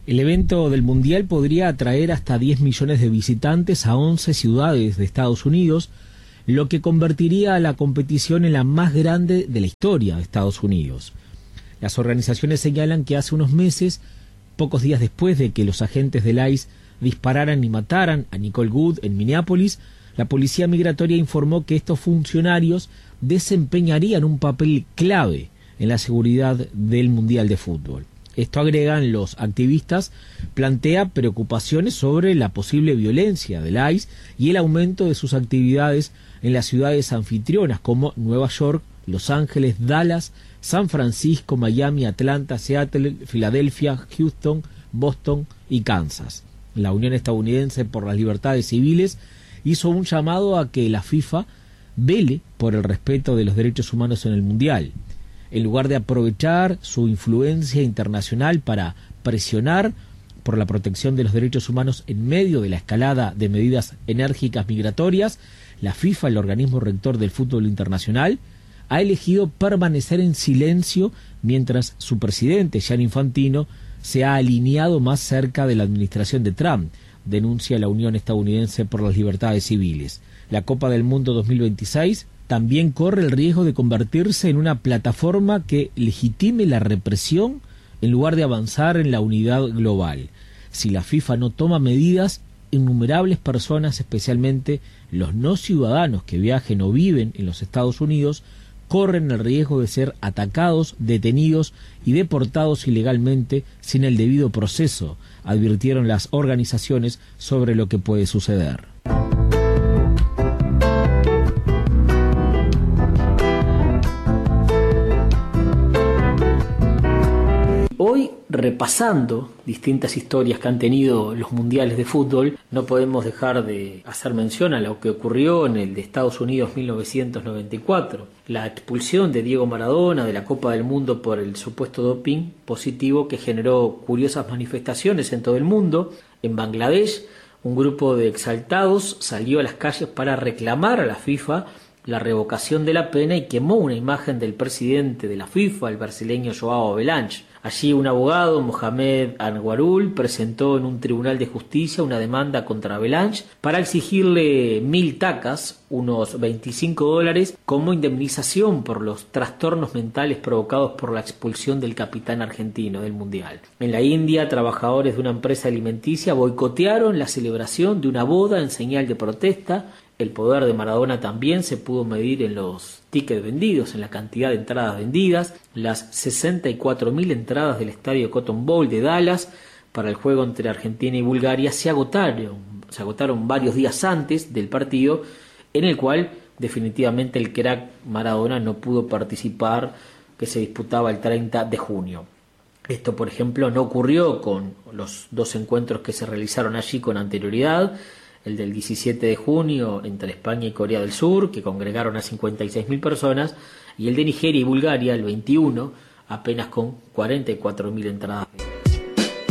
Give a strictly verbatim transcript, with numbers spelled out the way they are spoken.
El evento del Mundial podría atraer hasta diez millones de visitantes a once ciudades de Estados Unidos, lo que convertiría a la competición en la más grande de la historia de Estados Unidos. Las organizaciones señalan que hace unos meses, pocos días después de que los agentes del I C E dispararan y mataran a Nicole Goode en Minneapolis, la policía migratoria informó que estos funcionarios desempeñarían un papel clave en la seguridad del Mundial de Fútbol. Esto, agregan los activistas, plantea preocupaciones sobre la posible violencia del I C E y el aumento de sus actividades en las ciudades anfitrionas como Nueva York, Los Ángeles, Dallas, San Francisco, Miami, Atlanta, Seattle, Filadelfia, Houston, Boston y Kansas. La Unión Estadounidense por las Libertades Civiles hizo un llamado a que la FIFA vele por el respeto de los derechos humanos en el Mundial. En lugar de aprovechar su influencia internacional para presionar por la protección de los derechos humanos en medio de la escalada de medidas enérgicas migratorias, la FIFA, el organismo rector del fútbol internacional, ha elegido permanecer en silencio mientras su presidente, Gianni Infantino, se ha alineado más cerca de la administración de Trump, denuncia la Unión Estadounidense por las Libertades Civiles. La Copa del Mundo dos mil veintiséis también corre el riesgo de convertirse en una plataforma que legitime la represión en lugar de avanzar en la unidad global. Si la FIFA no toma medidas, innumerables personas, especialmente los no ciudadanos que viajen o viven en los Estados Unidos, corren el riesgo de ser atacados, detenidos y deportados ilegalmente sin el debido proceso, advirtieron las organizaciones sobre lo que puede suceder. Hoy, repasando distintas historias que han tenido los mundiales de fútbol, no podemos dejar de hacer mención a lo que ocurrió en el de Estados Unidos mil novecientos noventa y cuatro, la expulsión de Diego Maradona de la Copa del Mundo por el supuesto doping positivo que generó curiosas manifestaciones en todo el mundo. En Bangladesh, un grupo de exaltados salió a las calles para reclamar a la FIFA la revocación de la pena y quemó una imagen del presidente de la FIFA, el brasileño João Havelange. Allí un abogado, Mohamed Anwarul, presentó en un tribunal de justicia una demanda contra Havelange para exigirle mil tacas, unos veinticinco dólares, como indemnización por los trastornos mentales provocados por la expulsión del capitán argentino del Mundial. En la India, trabajadores de una empresa alimenticia boicotearon la celebración de una boda en señal de protesta. El poder de Maradona también se pudo medir en los tickets vendidos, en la cantidad de entradas vendidas. Las sesenta y cuatro mil entradas del estadio Cotton Bowl de Dallas para el juego entre Argentina y Bulgaria se agotaron, se agotaron varios días antes del partido, en el cual definitivamente el crack Maradona no pudo participar, que se disputaba el treinta de junio. Esto, por ejemplo, no ocurrió con los dos encuentros que se realizaron allí con anterioridad. El del diecisiete de junio entre España y Corea del Sur, que congregaron a cincuenta y seis mil personas, y el de Nigeria y Bulgaria, el veintiuno, apenas con cuarenta y cuatro mil entradas.